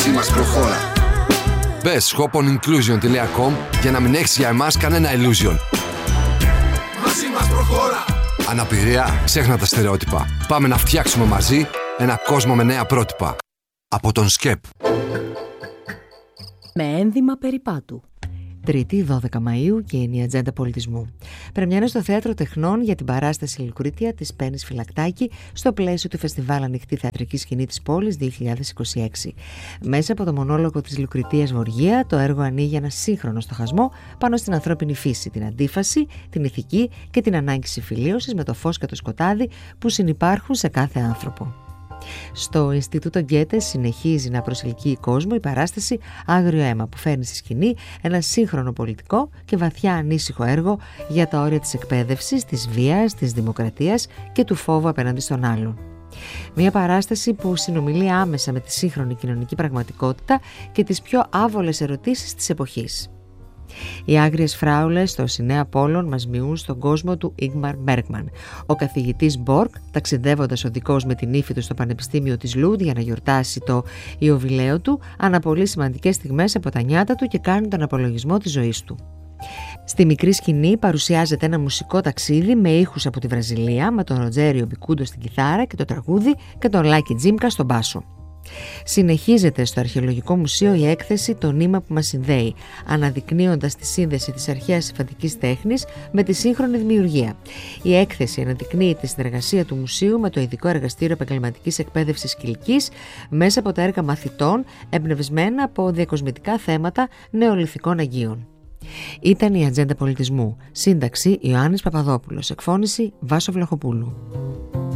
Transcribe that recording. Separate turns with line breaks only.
μαζί μας προχώρα.
Μπες shoponinclusion.com για να μην έχεις για εμάς κανένα illusion.
Μαζί μας προχώρα.
Αναπηρία, ξέχνα τα στερεότυπα. Πάμε να φτιάξουμε μαζί ένα κόσμο με νέα πρότυπα. Από τον ΣΚΕΠ.
Με ένδυμα περιπάτου. Τρίτη, 12 Μαΐου, και είναι η Ατζέντα Πολιτισμού. Πρεμιέρα στο Θέατρο Τεχνών για την παράσταση Λυκρίτια της Πέννης Φυλακτάκη στο πλαίσιο του Φεστιβάλ Ανοιχτή Θεατρική Σκηνή της Πόλης 2026. Μέσα από το μονόλογο της Λυκριτίας Γοργία, το έργο ανοίγει ένα σύγχρονο στοχασμό πάνω στην ανθρώπινη φύση, την αντίφαση, την ηθική και την ανάγκη συμφιλίωσης με το φως και το σκοτάδι που συνυπάρχουν σε κάθε άνθρωπο. Στο Ινστιτούτο Γκέτε συνεχίζει να προσελκύει κόσμο η παράσταση Άγριο Αίμα, που φέρνει στη σκηνή ένα σύγχρονο πολιτικό και βαθιά ανήσυχο έργο για τα όρια της εκπαίδευσης, της βίας, της δημοκρατίας και του φόβου απέναντι στον άλλον. Μια παράσταση που συνομιλεί άμεσα με τη σύγχρονη κοινωνική πραγματικότητα και τις πιο άβολες ερωτήσεις της εποχής. Οι άγριες φράουλες στο Σινέα Πόλων μας μειούν στον κόσμο του Ίγμαρ Μπέργκμαν. Ο καθηγητής Μπορκ, ταξιδεύοντας οδικός με την ύφη του στο Πανεπιστήμιο της Λούντ για να γιορτάσει το ιωβιλέο του, αναπολύει σημαντικές στιγμές από τα νιάτα του και κάνει τον απολογισμό της ζωής του. Στη μικρή σκηνή παρουσιάζεται ένα μουσικό ταξίδι με ήχους από τη Βραζιλία, με τον Ροτζέριο Μπικούντο στην κιθάρα και το τραγούδι και τον Λάκη Τζίμκα στον μπάσο. Συνεχίζεται στο Αρχαιολογικό Μουσείο η έκθεση «Το νήμα που μας συνδέει», αναδεικνύοντας τη σύνδεση της αρχαίας υφαντικής τέχνης με τη σύγχρονη δημιουργία. Η έκθεση αναδεικνύει τη συνεργασία του μουσείου με το Ειδικό Εργαστήριο Επαγγελματικής Εκπαίδευσης Κιλκής μέσα από τα έργα μαθητών εμπνευσμένα από διακοσμητικά θέματα νεολιθικών Αγίων. Ήταν η Ατζέντα Πολιτισμού. Σύνταξη Ιωάννης Παπαδόπουλος. Εκφώνηση Βάσο Βλαχοπούλου.